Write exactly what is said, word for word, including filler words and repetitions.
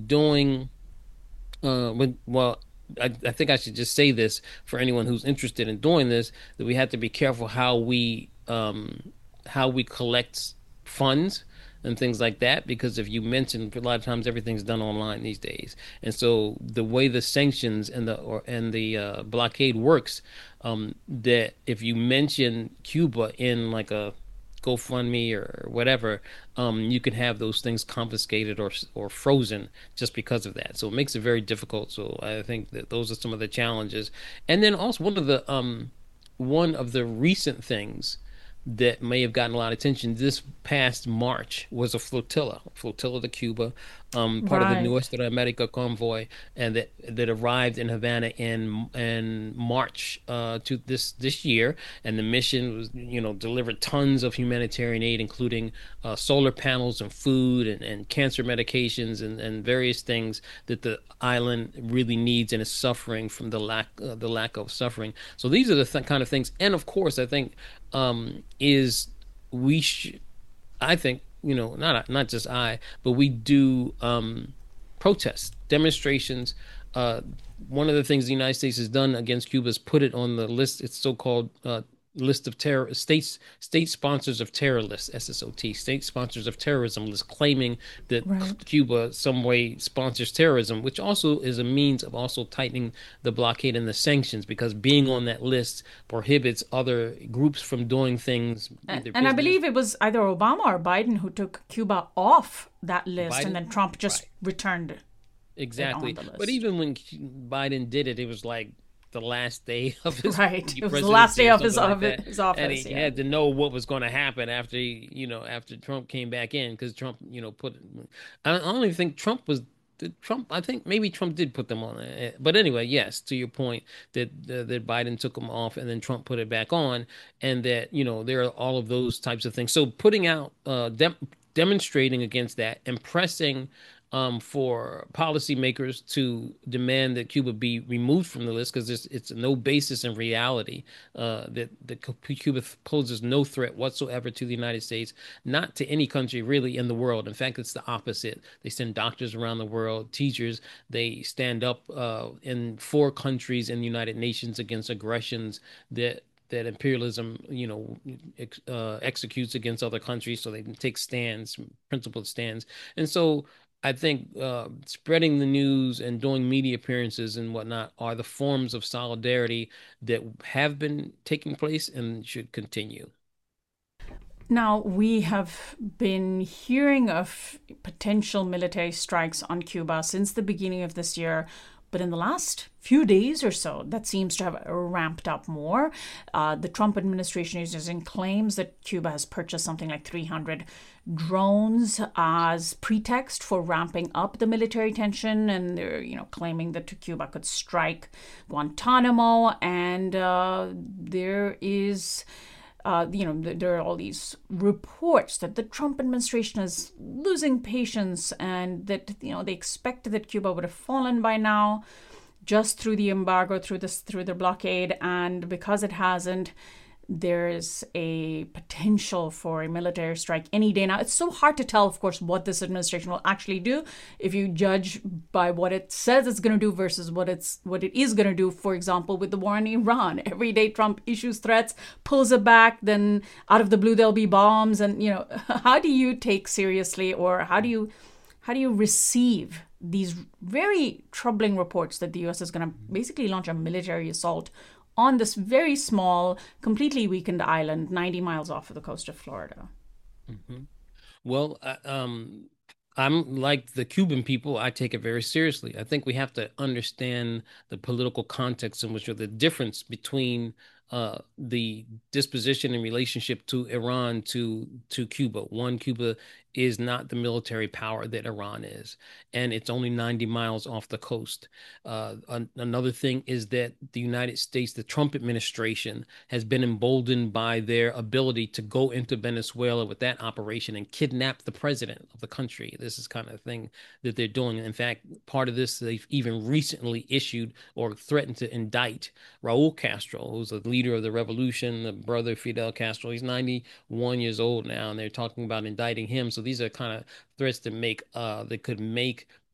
doing uh, when, well, I, I think I should just say this for anyone who's interested in doing this, that we have to be careful how we um, how we collect funds and things like that, because if you mention, a lot of times everything's done online these days, and so the way the sanctions and the or and the uh, blockade works, um, that if you mention Cuba in like a GoFundMe or whatever, um, you can have those things confiscated or or frozen just because of that. So it makes it very difficult. So I think that those are some of the challenges. And then also one of the um one of the recent things that may have gotten a lot of attention this past March was a flotilla, flotilla to Cuba, um, part of the Right. Nuestra America convoy, and that that arrived in Havana in in March uh, to this this year. And the mission was, you know, delivered tons of humanitarian aid, including uh, solar panels and food and, and cancer medications and, and various things that the island really needs and is suffering from the lack uh, the lack of suffering. So these are the th- kind of things. And of course, I think um, is we sh- I think, you know, not not just I, but we do um, protests, demonstrations. Uh, One of the things the United States has done against Cuba is put it on the list. It's so-called uh, list of terror states, state sponsors of terror list, S S O T, state sponsors of terrorism list, claiming that Right. Cuba some way sponsors terrorism, which also is a means of also tightening the blockade and the sanctions, because being on that list prohibits other groups from doing things, And, either and I business. believe it was either Obama or Biden who took Cuba off that list, and Biden, then Trump just right? returned it on Exactly. the But list. even when Biden did it, it was like the last day of his Right. It was the last day presidency or of his something like of that. his And office. he Yeah. had to know what was going to happen after he, you know, after Trump came back in, because Trump, you know, put, I don't even think Trump was, did Trump, I think maybe Trump did put them on it. But anyway, yes, to your point that, uh, that Biden took them off and then Trump put it back on, and that, you know, there are all of those types of things. So putting out, uh, dem demonstrating against that and pressing um, for policymakers to demand that Cuba be removed from the list, because it's, it's no basis in reality, uh, that, that Cuba poses no threat whatsoever to the United States, not to any country really in the world. In fact, it's the opposite. They send doctors around the world, teachers. They stand up uh, in four countries in the United Nations against aggressions that that imperialism, you know, ex, uh, executes against other countries, so they can take stands, principled stands. And so I think uh, spreading the news and doing media appearances and whatnot are the forms of solidarity that have been taking place and should continue. Now, we have been hearing of potential military strikes on Cuba since the beginning of this year, but in the last few days or so, that seems to have ramped up more. Uh, the Trump administration is using claims that Cuba has purchased something like three hundred drones as pretext for ramping up the military tension, and they're, you know, claiming that Cuba could strike Guantanamo, and uh, there is uh, you know, there are all these reports that the Trump administration is losing patience, and that, you know, they expected that Cuba would have fallen by now, just through the embargo, through this, through the blockade, and because it hasn't, there's a potential for a military strike any day now. It's so hard to tell, of course, what this administration will actually do if you judge by what it says it's going to do versus what it's what it is going to do. For example, with the war in Iran, every day Trump issues threats, pulls it back, then out of the blue there'll be bombs, and, you know, how do you take seriously, or how do you how do you receive these very troubling reports that the U S is going to basically launch a military assault on this very small, completely weakened island ninety miles off of the coast of Florida? Mm-hmm. Well, uh, um, I'm like the Cuban people. I take it very seriously. I think we have to understand the political context in which, or the difference between uh, the disposition and relationship to Iran to to Cuba. One, Cuba is not the military power that Iran is, and it's only ninety miles off the coast. Uh, an another thing is that the United States, the Trump administration, has been emboldened by their ability to go into Venezuela with that operation and kidnap the president of the country. This is kind of thing that they're doing. In fact, part of this, they've even recently issued or threatened to indict Raul Castro, who's the leader of the revolution, the brother of Fidel Castro. He's ninety-one years old now, and they're talking about indicting him. So these are kind of threats that make uh that could make